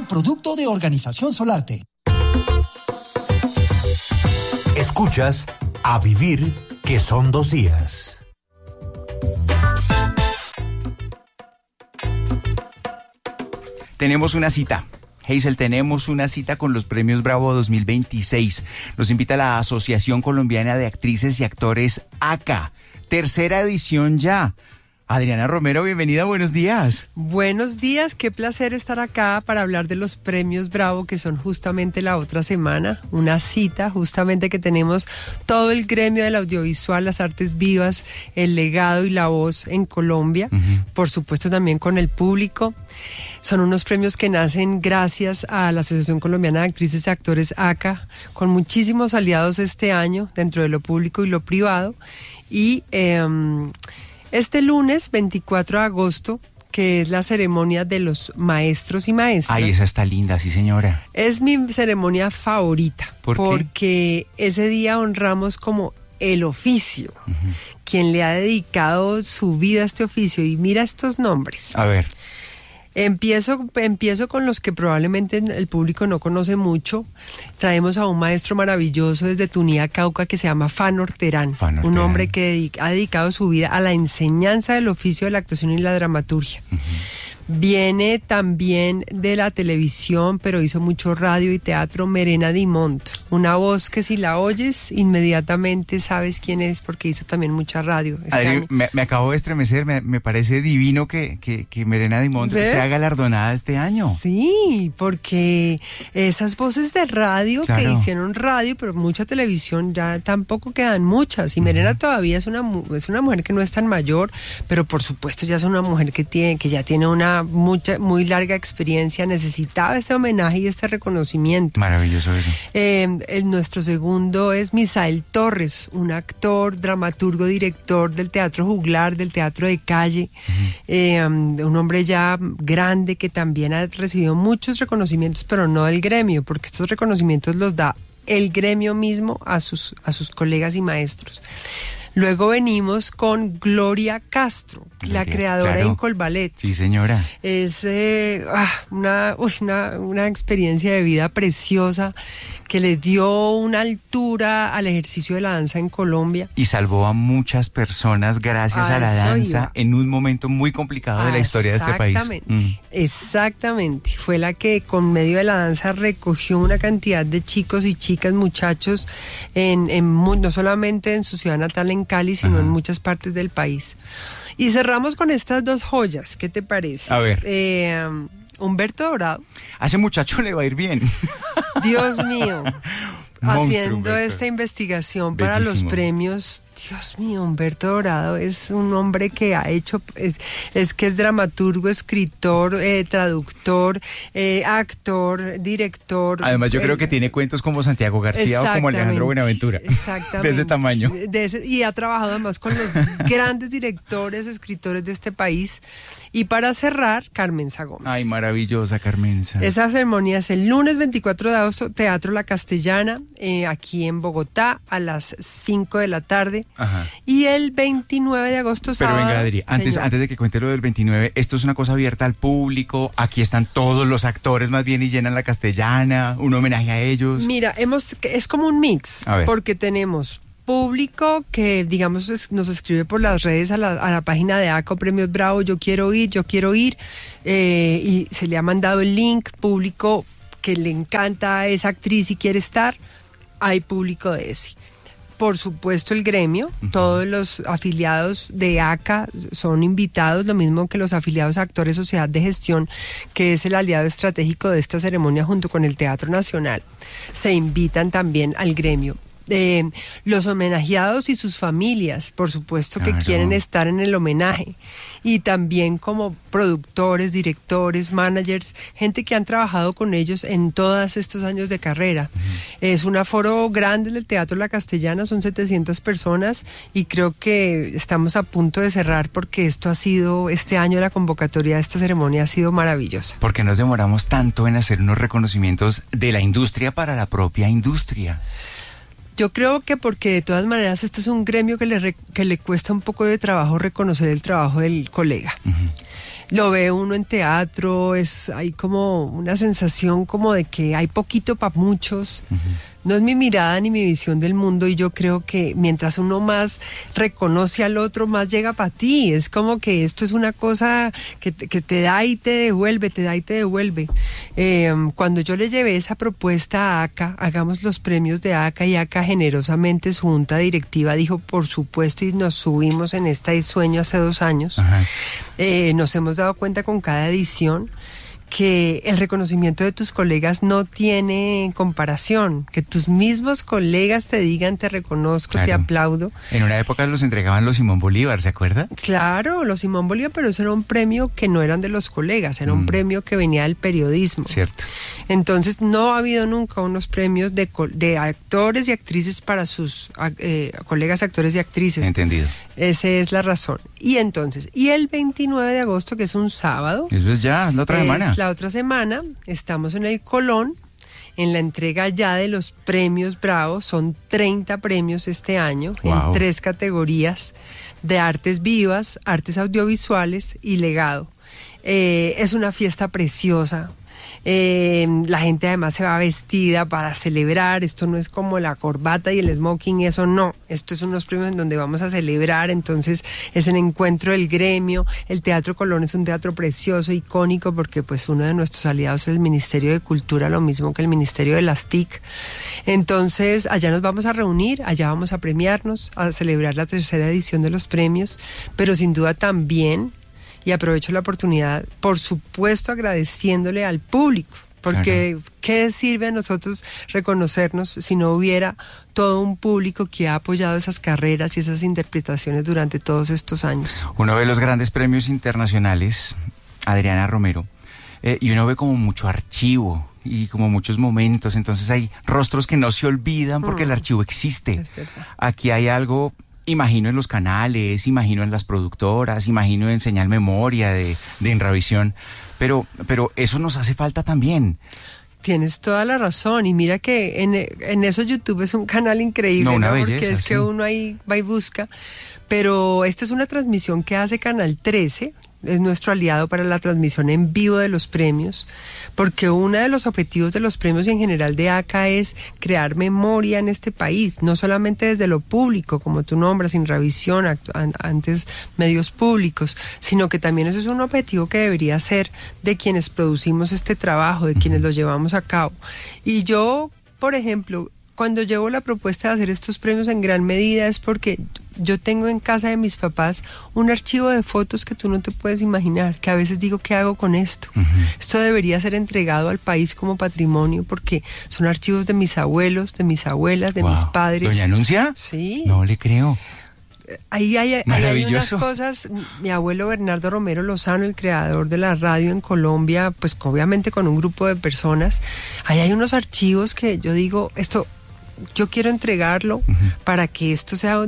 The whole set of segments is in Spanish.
producto de Organización Solarte. Escuchas A Vivir, que son 2 días. Tenemos una cita. Hazel, tenemos una cita con los Premios Bravo 2026. Nos invita la Asociación Colombiana de Actrices y Actores ACA. 3ª edición ya. Adriana Romero, bienvenida, buenos días. Buenos días, qué placer estar acá para hablar de los Premios Bravo, que son justamente la otra semana, una cita justamente que tenemos todo el gremio del audiovisual, las artes vivas, el legado y la voz en Colombia, por supuesto también con el público. Son unos premios que nacen gracias a la Asociación Colombiana de Actrices y Actores ACA, con muchísimos aliados este año, dentro de lo público y lo privado, y este lunes 24 de agosto, que es la ceremonia de los maestros y maestras. Ay, esa está linda, sí señora. Es mi ceremonia favorita. ¿Por qué? Porque ese día honramos como el oficio, quien le ha dedicado su vida a este oficio. Y mira estos nombres. A ver. Empiezo con los que probablemente el público no conoce mucho. Traemos a un maestro maravilloso desde Tunía, Cauca, que se llama Fanor Terán. Un hombre que ha dedicado su vida a la enseñanza del oficio de la actuación y la dramaturgia. Viene también de la televisión, pero hizo mucho radio y teatro, Merena Dimont. Una voz que si la oyes, inmediatamente sabes quién es, porque hizo también mucha radio. Adri, me acabo de estremecer, me parece divino que Merena Dimont sea galardonada este año. Sí, porque esas voces de radio que hicieron radio, pero mucha televisión, ya tampoco quedan muchas. Y Merena todavía es una mujer que no es tan mayor, pero por supuesto ya es una mujer que ya tiene una muy larga experiencia, necesitaba este homenaje y este reconocimiento. Maravilloso eso. Nuestro segundo es Misael Torres, un actor, dramaturgo, director del Teatro Juglar, del Teatro de Calle, un hombre ya grande que también ha recibido muchos reconocimientos, pero no del gremio, porque estos reconocimientos los da el gremio mismo a sus colegas y maestros. Luego venimos con Gloria Castro, la creadora de Incolballet. Sí, señora. Es una experiencia de vida preciosa que le dio una altura al ejercicio de la danza en Colombia. Y salvó a muchas personas gracias a la danza en un momento muy complicado de la historia de este país. Exactamente. Fue la que con medio de la danza recogió una cantidad de chicos y chicas, muchachos, no solamente en su ciudad natal, en Cali, sino en muchas partes del país. Y cerramos con estas 2 joyas, ¿qué te parece? A ver. Humberto Dorado. A ese muchacho le va a ir bien. Dios mío. Haciendo Humberto. Esta investigación para los premios. Dios mío, Humberto Dorado es un hombre que ha hecho, es dramaturgo, escritor, traductor, actor, director. Además yo creo que tiene cuentos como Santiago García o como Alejandro Buenaventura. Exactamente. De ese tamaño. Y ha trabajado además con los grandes directores, escritores de este país. Y para cerrar, Carmenza Gómez. Ay, maravillosa Carmenza. Esa ceremonia es el lunes 24 de agosto, Teatro La Castellana, aquí en Bogotá, a las 5 de la tarde. Ajá. Y el 29 de agosto, sábado. Pero venga, Adri, antes de que cuente lo del 29, esto es una cosa abierta al público, aquí están todos los actores más bien y llenan La Castellana, un homenaje a ellos. Mira, es como un mix, porque tenemos público que, digamos, nos escribe por las redes a la página de ACO Premios Bravo, yo quiero ir, y se le ha mandado el link, público que le encanta a esa actriz y quiere estar, hay público de ese. Por supuesto el gremio, todos los afiliados de ACA son invitados, lo mismo que los afiliados a Actores Sociedad de Gestión, que es el aliado estratégico de esta ceremonia junto con el Teatro Nacional, se invitan también al gremio. Los homenajeados y sus familias, por supuesto que quieren estar en el homenaje, y también como productores, directores, managers, gente que han trabajado con ellos en todos estos años de carrera. Es un aforo grande del Teatro La Castellana, son 700 personas, y creo que estamos a punto de cerrar porque este año la convocatoria de esta ceremonia ha sido maravillosa. ¿Por qué nos demoramos tanto en hacer unos reconocimientos de la industria para la propia industria? Yo creo que porque de todas maneras este es un gremio que le cuesta un poco de trabajo reconocer el trabajo del colega. Lo ve uno en teatro, hay como una sensación como de que hay poquito para muchos. No es mi mirada ni mi visión del mundo, y yo creo que mientras uno más reconoce al otro, más llega para ti. Es como que esto es una cosa que te da y te devuelve, te da y te devuelve. Cuando yo le llevé esa propuesta a ACA, hagamos los premios de ACA, y ACA generosamente, su junta directiva, dijo por supuesto, y nos subimos en este sueño hace 2 años. Nos hemos dado cuenta con cada edición que el reconocimiento de tus colegas no tiene comparación, que tus mismos colegas te digan te reconozco, claro, te aplaudo. En una época los entregaban los Simón Bolívar, ¿se acuerda? Claro, los Simón Bolívar, pero eso era un premio que no eran de los colegas, era un premio que venía del periodismo. Cierto. Entonces no ha habido nunca unos premios de actores y actrices para sus colegas actores y actrices. Entendido. Esa es la razón. Y entonces, y el 29 de agosto, que es un sábado. Eso es ya, la otra semana. La otra semana, estamos en el Colón, en la entrega ya de los premios Bravo. Son 30 premios este año, en 3 categorías de artes vivas, artes audiovisuales y legado. Es una fiesta preciosa. La gente además se va vestida para celebrar. Esto no es como la corbata y el smoking, eso no. Esto es unos premios en donde vamos a celebrar. Entonces es el encuentro del gremio. El Teatro Colón es un teatro precioso, icónico, porque pues uno de nuestros aliados es el Ministerio de Cultura, lo mismo que el Ministerio de las TIC. Entonces allá nos vamos a reunir, allá vamos a premiarnos, a celebrar la 3ª edición de los premios, pero sin duda también, y aprovecho la oportunidad, por supuesto, agradeciéndole al público, porque claro, ¿qué sirve a nosotros reconocernos si no hubiera todo un público que ha apoyado esas carreras y esas interpretaciones durante todos estos años? Uno ve los grandes premios internacionales, Adriana Romero, y uno ve como mucho archivo y como muchos momentos, entonces hay rostros que no se olvidan porque el archivo existe. Aquí hay algo... Imagino en los canales, imagino en las productoras, imagino en Señal Memoria de Enravisión, pero eso nos hace falta también. Tienes toda la razón, y mira que en eso YouTube es un canal increíble, una ¿no? belleza, porque es que uno ahí va y busca, pero esta es una transmisión que hace Canal 13, es nuestro aliado para la transmisión en vivo de los premios, porque uno de los objetivos de los premios y en general de ACA es crear memoria en este país, no solamente desde lo público, como tú nombras, Enravisión, antes medios públicos, sino que también eso es un objetivo que debería ser de quienes producimos este trabajo, de quienes lo llevamos a cabo. Y yo, por ejemplo, cuando llevo la propuesta de hacer estos premios, en gran medida es porque yo tengo en casa de mis papás un archivo de fotos que tú no te puedes imaginar, que a veces digo, ¿qué hago con esto? Esto debería ser entregado al país como patrimonio, porque son archivos de mis abuelos, de mis abuelas, de mis padres. ¿Doña Anuncia? Sí. No le creo. Ahí hay unas cosas. Mi abuelo Bernardo Romero Lozano, el creador de la radio en Colombia, pues obviamente con un grupo de personas, ahí hay unos archivos que yo digo, esto... Yo quiero entregarlo para que esto sea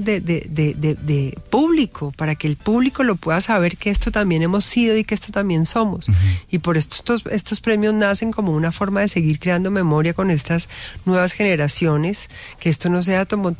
de público, para que el público lo pueda saber que esto también hemos sido y que esto también somos. Y por estos premios nacen como una forma de seguir creando memoria con estas nuevas generaciones, que esto no sea como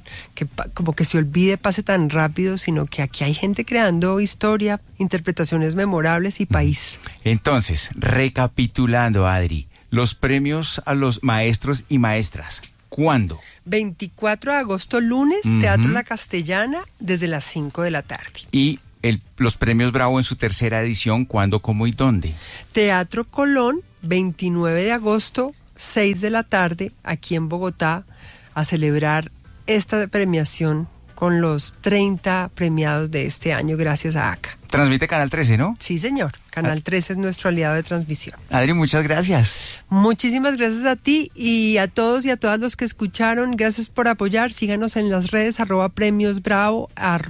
que se olvide, pase tan rápido, sino que aquí hay gente creando historia, interpretaciones memorables y país. Entonces, recapitulando, Adri, los premios a los maestros y maestras. ¿Cuándo? 24 de agosto, lunes, Teatro La Castellana, desde las 5 de la tarde. Y los premios Bravo en su 3ª edición, ¿cuándo, cómo y dónde? Teatro Colón, 29 de agosto, 6 de la tarde, aquí en Bogotá, a celebrar esta premiación con los 30 premiados de este año, gracias a ACA. Transmite Canal 13, ¿no? Sí, señor. Canal 13 es nuestro aliado de transmisión. Adri, muchas gracias. Muchísimas gracias a ti y a todos y a todas los que escucharon. Gracias por apoyar. Síganos en las redes, @premiosbravo,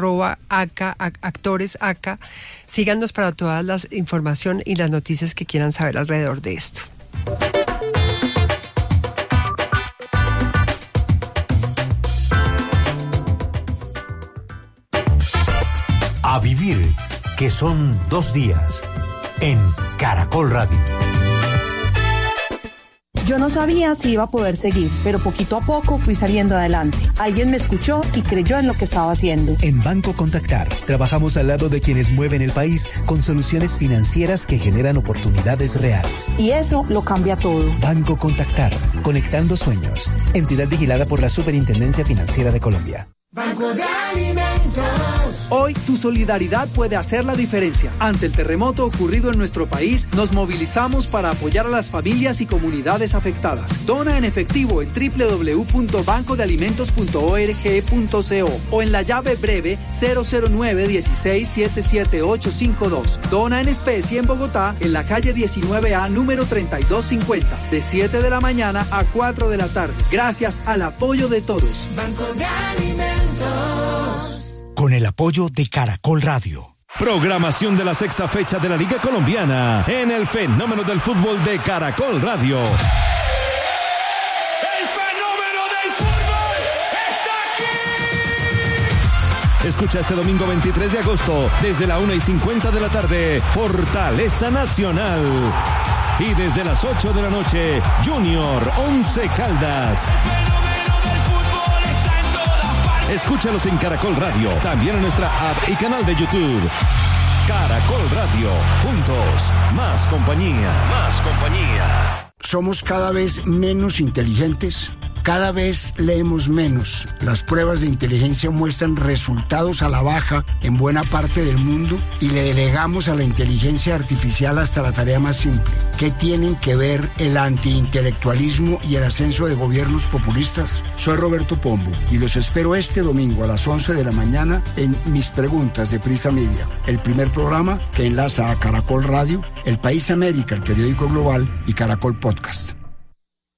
@ACA, actores ACA. Síganos para toda la información y las noticias que quieran saber alrededor de esto. A vivir, que son 2 días, en Caracol Radio. Yo no sabía si iba a poder seguir, pero poquito a poco fui saliendo adelante. Alguien me escuchó y creyó en lo que estaba haciendo. En Banco Contactar, trabajamos al lado de quienes mueven el país con soluciones financieras que generan oportunidades reales. Y eso lo cambia todo. Banco Contactar, conectando sueños. Entidad vigilada por la Superintendencia Financiera de Colombia. Banco de Alimentos. Hoy tu solidaridad puede hacer la diferencia. Ante el terremoto ocurrido en nuestro país, nos movilizamos para apoyar a las familias y comunidades afectadas. Dona en efectivo en www.bancodealimentos.org.co o en la llave breve 009-16-77852. Dona en especie en Bogotá, en la calle 19A, número 3250, de 7 de la mañana a 4 de la tarde. Gracias al apoyo de todos. Banco de Alimentos. Con el apoyo de Caracol Radio. Programación de la sexta fecha de la Liga Colombiana en el fenómeno del fútbol de Caracol Radio. ¡El fenómeno del fútbol está aquí! Escucha este domingo 23 de agosto desde la 1:50 de la tarde, Fortaleza Nacional. Y desde las 8 de la noche, Junior Once Caldas. Escúchalos en Caracol Radio, también en nuestra app y canal de YouTube. Caracol Radio, juntos, más compañía. Más compañía. Somos cada vez menos inteligentes. Cada vez leemos menos. Las pruebas de inteligencia muestran resultados a la baja en buena parte del mundo y le delegamos a la inteligencia artificial hasta la tarea más simple. ¿Qué tienen que ver el antiintelectualismo y el ascenso de gobiernos populistas? Soy Roberto Pombo y los espero este domingo a las 11 de la mañana en Mis Preguntas de Prisa Media, el primer programa que enlaza a Caracol Radio, El País América, el periódico global, y Caracol Podcast.